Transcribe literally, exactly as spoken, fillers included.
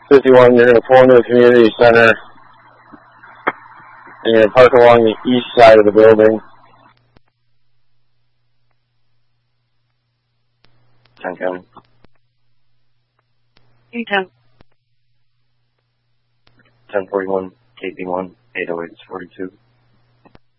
fifty-one, you're going to pull into the community center, and you're going to park along the east side of the building. ten County. eight ten. ten forty-one, K P one, eight oh eight forty-two.